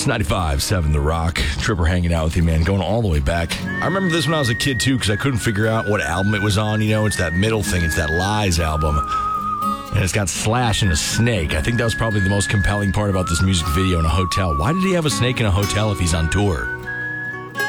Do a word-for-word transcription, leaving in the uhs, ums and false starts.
ninety-five seven The Rock. Tripper hanging out with you, man, going all the way back. I remember this when I was a kid, too, because I couldn't figure out what album it was on. You know, it's that middle thing. It's that Lies album. And it's got Slash and a snake. I think that was probably the most compelling part about this music video in a hotel. Why did he have a snake in a hotel if he's on tour?